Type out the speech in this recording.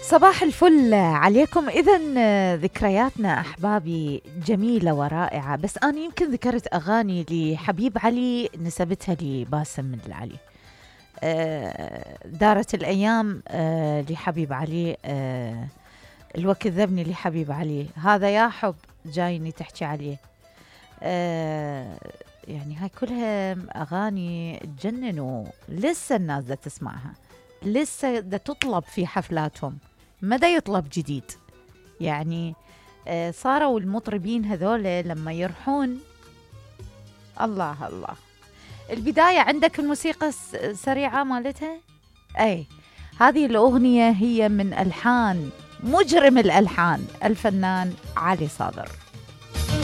صباح الفل عليكم. إذن ذكرياتنا أحبابي جميلة ورائعة، بس أنا يمكن ذكرت أغاني لحبيب علي نسبتها لباسم العلي. دارت الأيام لحبيب علي، الوقت ذبني لحبيب علي، هذا يا حب جايني تحكي عليه. يعني هاي كلها أغاني تجنن، ولسه الناس دا تسمعها، لسه دا تطلب في حفلاتهم، مدى يطلب جديد. يعني صاروا المطربين هذول لما يرحون الله الله. البداية عندك الموسيقى السريعة مالتها، أي هذه الأغنية هي من ألحان مجرم الألحان الفنان علي صابر.